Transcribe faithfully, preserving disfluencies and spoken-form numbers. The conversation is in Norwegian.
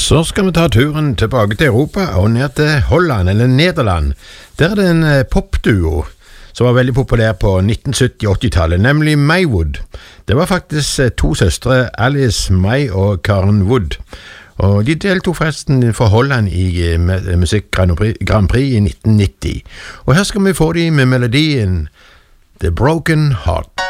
Så skal vi ta turen tilbake til Europa og ned til Holland, eller Nederland. Der er det en popduo som var veldig populær på nitten sytti-åttitallet, nemlig Maywood. Det var faktisk to søstre, Alice May og Karen Wood. Og de deltog forresten for Holland i Musikk Grand Prix i nitten nitti. Og her skal vi få de med melodien The Broken Heart.